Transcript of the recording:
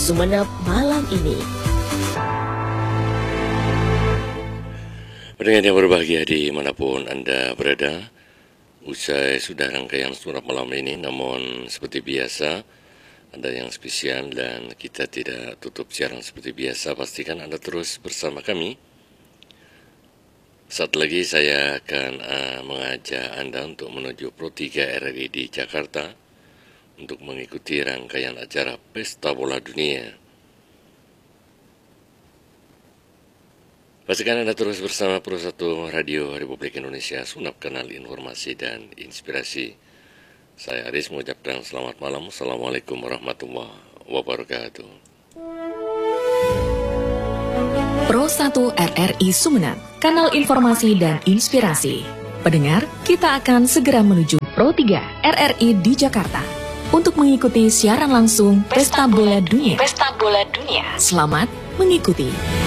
Sumeneb malam ini. Pendengar yang berbahagia dimanapun Anda berada, usai sudah rangkaian Sumeneb malam ini, namun seperti biasa ada yang spesial dan kita tidak tutup siaran seperti biasa. Pastikan Anda terus bersama kami. Saat lagi saya akan mengajak Anda untuk menuju Pro 3 RRI di Jakarta untuk mengikuti rangkaian acara Pesta Bola Dunia. Pastikan Anda terus bersama Pro 1 Radio Republik Indonesia, Sumeneb, kanal informasi dan inspirasi. Saya Aris mengucapkan selamat malam. Assalamualaikum warahmatullahi wabarakatuh. Pro 1 RRI Sumeneb, kanal informasi dan inspirasi. Pendengar, kita akan segera menuju Pro 3 RRI di Jakarta untuk mengikuti siaran langsung Pesta Bola Dunia. Selamat mengikuti.